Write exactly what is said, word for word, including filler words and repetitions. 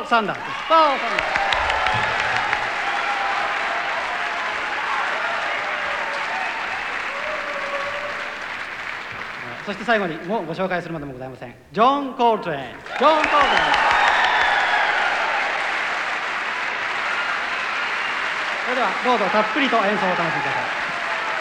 サンダースです。パール・サンダース。そして最後にもうご紹介するまでもございません。ジョン・コールトレイン。ジョン・コールトレイン。それではどうぞたっぷりと演奏をお楽しみください。